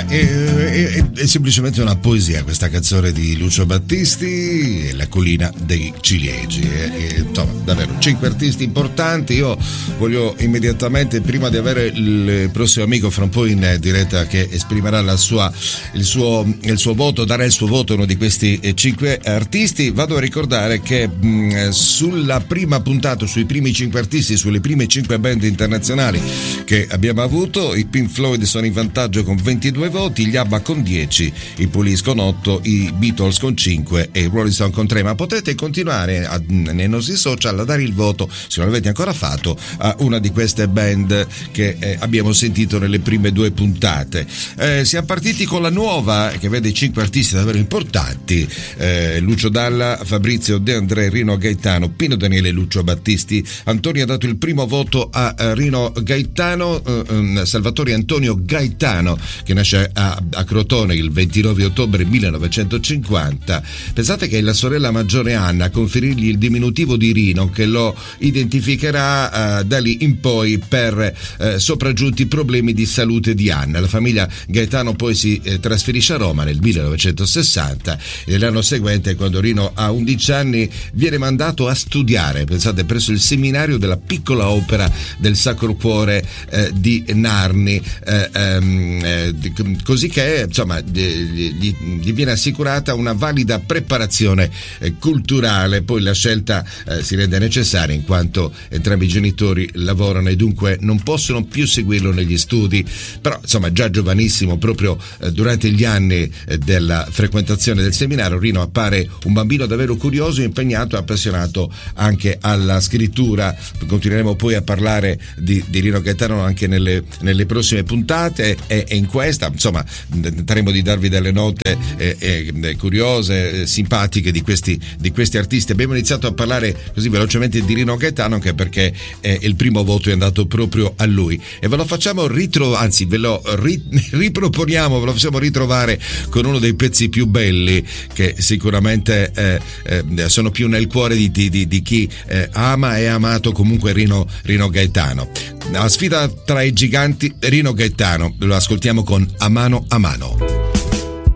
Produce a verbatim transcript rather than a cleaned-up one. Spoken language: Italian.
Beh, è, è, è semplicemente una poesia questa canzone di Lucio Battisti, La collina dei ciliegi. E, e, insomma, davvero, cinque artisti importanti. Io voglio immediatamente, prima di avere il prossimo amico fra un po' in diretta che esprimerà la sua, il, suo, il suo voto, darà il suo voto a uno di questi cinque artisti, vado a ricordare che mh, sulla prima puntata, sui primi cinque artisti, sulle prime cinque band internazionali che abbiamo avuto, i Pink Floyd sono in vantaggio con ventidue voti, gli ABBA con dieci, i Police con otto, i Beatles con cinque e i Rolling Stone con tre. Ma potete continuare a, nei nostri social a dare il voto, se non l'avete ancora fatto, a una di queste band che eh, abbiamo sentito nelle prime due puntate. Eh, siamo partiti con la nuova, che vede i cinque artisti davvero importanti: eh, Lucio Dalla, Fabrizio De André, Rino Gaetano, Pino Daniele e Lucio Battisti. Antonio ha dato il primo voto a eh, Rino Gaetano, eh, Salvatore Antonio Gaetano, che nasce a, a Crotone il ventinove ottobre millenovecentocinquanta. Pensate che è la sorella maggiore Anna a conferirgli il diminutivo di Rino, che lo identificherà eh, da lì in poi per eh, sopraggiunti problemi di salute di Anna. La famiglia Gaetano poi si eh, trasferisce a Roma nel millenovecentosessanta e l'anno seguente, quando Rino ha undici anni, viene mandato a studiare, pensate, presso il seminario della Piccola Opera del Sacro Cuore eh, di Narni, eh, ehm, eh, così che insomma gli, gli viene assicurata una valida preparazione eh, culturale. Poi la scelta eh, si rende necessaria in quanto entrambi i genitori lavorano e dunque non possono più seguirlo negli studi, però insomma già giovanissimo, proprio eh, durante gli anni eh, della frequentazione del seminario, Rino appare un bambino davvero curioso, impegnato e appassionato anche alla scrittura. Continueremo poi a parlare di, di Rino Gaetano anche nelle, nelle prossime puntate e, e in questa insomma tenteremo di darvi delle note eh, eh, curiose, eh, simpatiche di questi, di questi artisti. Abbiamo iniziato a parlare così velocemente di Rino Gaetano anche perché eh, il primo voto è andato proprio a lui e ve lo facciamo ritrovare, anzi ve lo ri, riproponiamo, ve lo facciamo ritrovare con uno dei pezzi più belli che sicuramente eh, eh, sono più nel cuore di, di, di chi eh, ama e ha amato comunque Rino, Rino Gaetano. La sfida tra i giganti, Rino Gaetano, lo ascoltiamo con A mano a mano.